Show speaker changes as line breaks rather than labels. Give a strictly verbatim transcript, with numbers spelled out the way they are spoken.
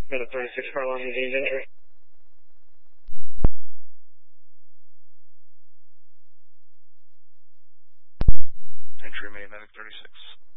Medic thirty-six, Carlon, Eugene Gentry.
Entry May, Medic thirty-six.